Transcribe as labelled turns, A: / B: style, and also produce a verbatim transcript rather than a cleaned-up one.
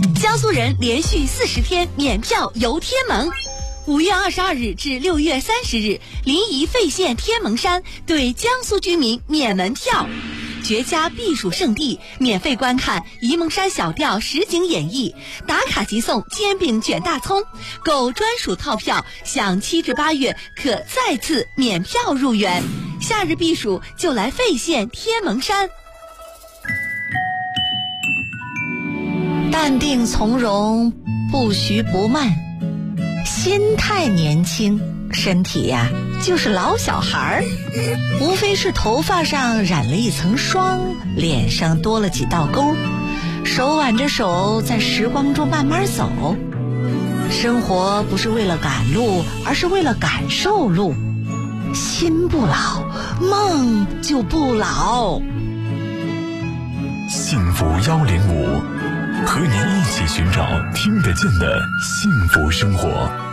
A: 江苏人连续四十天免票游天门。五月二十二日至六月三十日，临沂费县天门山对江苏居民免门票。绝佳避暑胜地，免费观看沂蒙山小调实景演绎，打卡即送煎饼卷大葱，购专属套票享七至八月可再次免票入园。夏日避暑就来费县天门山。
B: 淡定从容，不徐不慢，心态年轻，身体呀、啊、就是老小孩儿，无非是头发上染了一层霜，脸上多了几道沟，手挽着手在时光中慢慢走。生活不是为了赶路，而是为了感受路。心不老，梦就不老。
C: 幸福幺零五，和您一起寻找听得见的幸福生活。